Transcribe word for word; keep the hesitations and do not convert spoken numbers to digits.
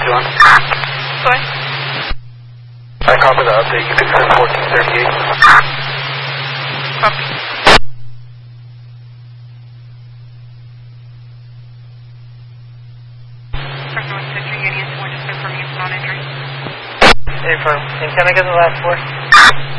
doing? Go ahead. I copy the update. You can send fourteen thirty-eight. Copy. First one, six, three, eighty, and two, just confirming it's non-entry. Hey, firm. And can I get the last four?